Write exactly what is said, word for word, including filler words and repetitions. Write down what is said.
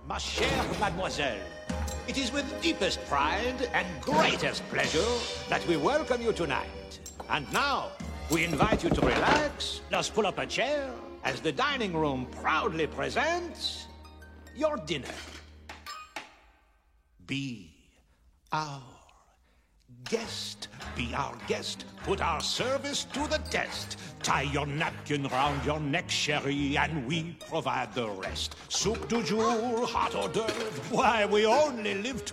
Ma chère mademoiselle, it is with deepest pride and greatest pleasure that we welcome you tonight. And now, we invite you to relax, just pull up a chair, as the dining room proudly presents your dinner. Be our guest. Be our guest. Put our service to the test. Tie your napkin round your neck, chérie, and we provide the rest. Soup du jour, hot hors d'oeuvre. Why, we only live to